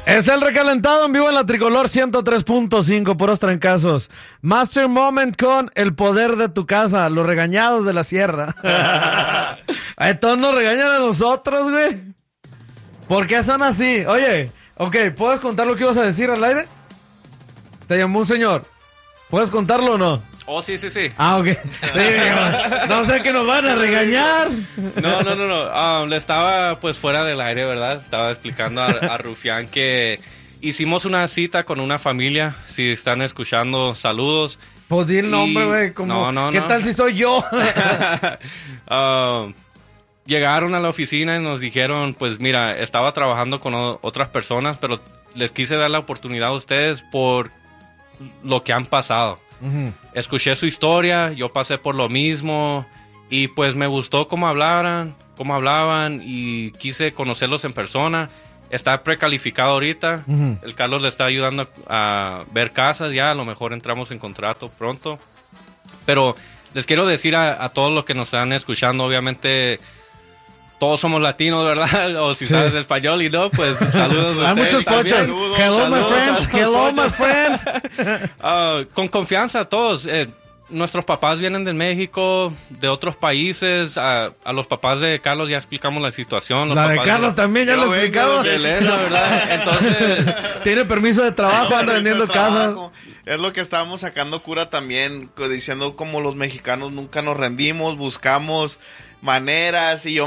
Es el recalentado en vivo en la Tricolor 103.5, puros trancazos. Master Moment con El Poder de tu Casa, los regañados de la sierra. Todos nos regañan a nosotros, güey. ¿Por qué son así? Oye, ok, ¿puedes contar lo que ibas a decir al aire? Te llamó un señor. ¿Puedes contarlo o no? Oh, sí. Ah, ok. No sé que nos van a regañar. No. Le estaba pues fuera del aire, ¿verdad? Estaba explicando a Rufián que hicimos una cita con una familia. Si están escuchando, saludos. Pues di el nombre, güey. No. ¿Qué tal si soy yo? Llegaron a la oficina y nos dijeron, pues mira, estaba trabajando con otras personas, pero les quise dar la oportunidad a ustedes por lo que han pasado. Uh-huh. Escuché su historia, yo pasé por lo mismo y pues me gustó cómo hablaban y quise conocerlos en persona. Está precalificado ahorita. Uh-huh. El Carlos le está ayudando a ver casas ya, a lo mejor entramos en contrato pronto. Pero les quiero decir a todos los que nos están escuchando, obviamente todos somos latinos, ¿verdad? O si sabes español y no, pues saludos. Hay muchos pochos. Hello, my friends. Con confianza todos. Nuestros papás vienen de México, de otros países. A los papás de Carlos ya explicamos la situación. Los la papás de Carlos también ya lo explicamos. De Elena, ¿verdad? Entonces, tiene permiso de trabajo, anda vendiendo casas. Es lo que estábamos sacando cura también, diciendo como los mexicanos nunca nos rendimos, buscamos maneras, y yo